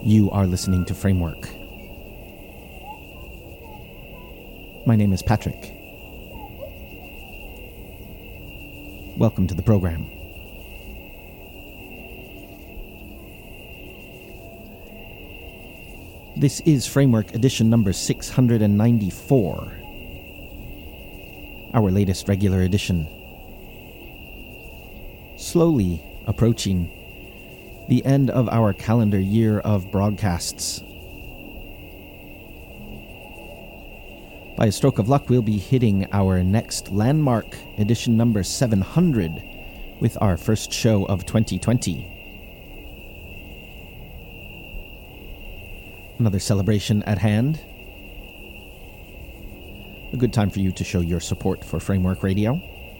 You are listening to Framework. My name is Patrick. Welcome to the program. This is Framework edition number 694, our latest regular edition. Slowly approaching the end of our calendar year of broadcasts. By a stroke of luck, we'll be hitting our next landmark, edition number 700, with our first show of 2020. Another celebration at hand. A good time for you to show your support for Framework Radio.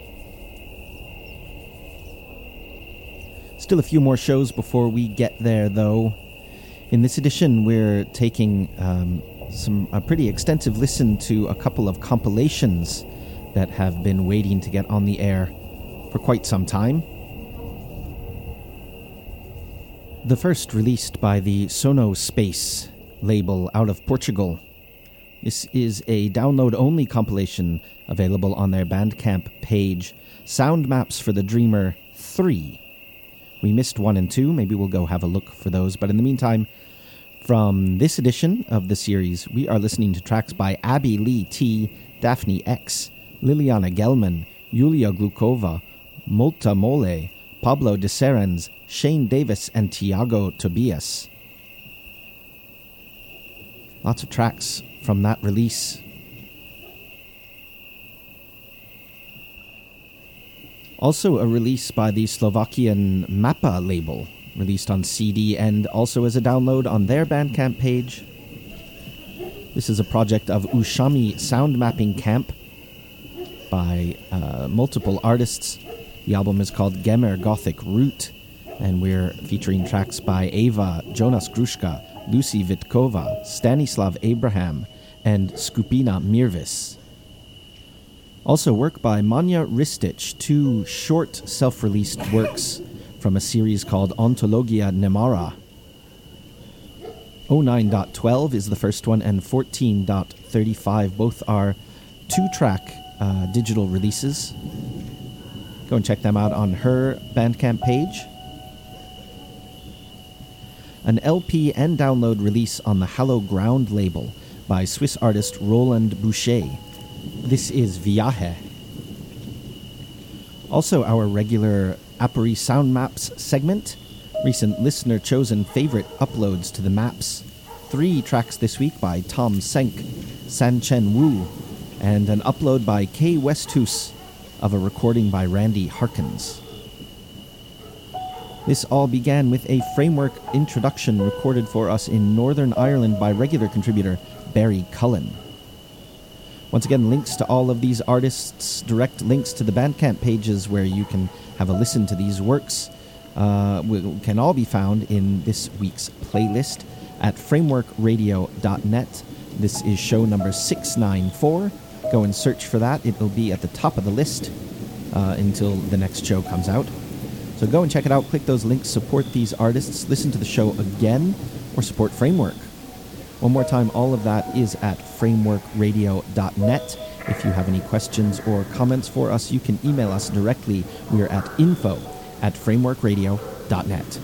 Still a few more shows before we get there, though. In this edition, we're taking a pretty extensive listen to a couple of compilations that have been waiting to get on the air for quite some time. The first released by the Sonospace label out of Portugal. This is a download-only compilation available on their Bandcamp page, Sound Maps for the Dreamer 3. We missed 1 and 2, maybe we'll go have a look for those, but in the meantime, from this edition of the series, we are listening to tracks by Abby Lee T, Daphne X, Liliana Gelman, Yulia Glukova, Molta Mole, Pablo de Serens, Shane Davis, and Tiago Tobias. Lots of tracks from that release. Also a release by the Slovakian Mappa label, released on CD and also as a download on their Bandcamp page. This is a project of Ushami Sound Mapping Camp by multiple artists. The album is called Gemer Gothic Root, and we're featuring tracks by Ava, Jonas Gruszka, Lucy Vitkova, Stanislav Abraham, and Skupina Mirvis. Also work by Manja Ristic, 2 short self-released works from a series called Ontologia Nemara. 09.12 is the first one, and 14.35. Both are 2-track digital releases. Go and check them out on her Bandcamp page. An LP and download release on the Hallow Ground label by Swiss artist Roland Boucher. This is Viaje. Also our regular Apori Sound Maps segment. Recent listener-chosen favorite uploads to the maps. 3 tracks this week by Tom Senk, San Chen Wu, and an upload by Kay Westhus of a recording by Randy Harkins. This all began with a Framework introduction recorded for us in Northern Ireland by regular contributor Barry Cullen. Once again, links to all of these artists, direct links to the Bandcamp pages where you can have a listen to these works, can all be found in this week's playlist at frameworkradio.net. This is show number 694. Go and search for that. It will be at the top of the list until the next show comes out. So go and check it out, click those links, support these artists, listen to the show again, or support Framework. One more time, all of that is at frameworkradio.net. If you have any questions or comments for us, you can email us directly. We are at info@frameworkradio.net.